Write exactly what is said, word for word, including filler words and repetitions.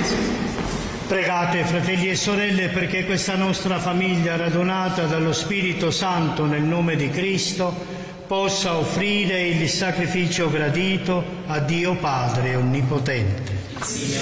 Pregate, fratelli e sorelle, perché questa nostra famiglia, radunata dallo Spirito Santo nel nome di Cristo, possa offrire il sacrificio gradito a Dio Padre Onnipotente.